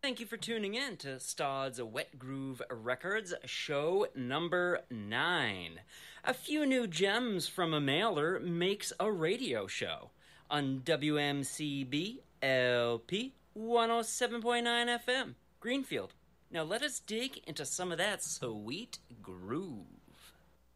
Thank you for tuning in to Stodd's Wet Groove Records, show number 9. A few new gems from a mailer makes a radio show on WMCB LP 107.9 FM, Greenfield. Now let us dig into some of that sweet groove.